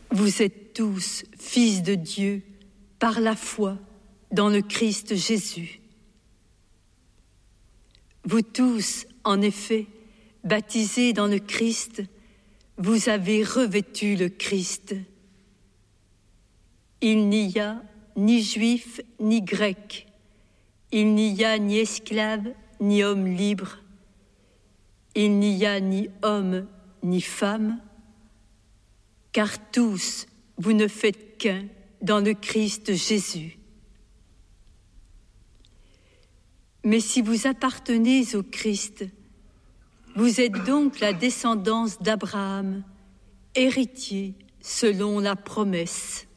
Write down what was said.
Vous êtes tous fils de Dieu par la foi dans le Christ Jésus. Vous tous, en effet, baptisés dans le Christ, vous avez revêtu le Christ. Il n'y a ni juif ni grec, il n'y a ni esclave ni homme libre, il n'y a ni homme ni femme, car tous vous ne faites qu'un dans le Christ Jésus. Mais si vous appartenez au Christ, vous êtes donc la descendance d'Abraham, héritier selon la promesse.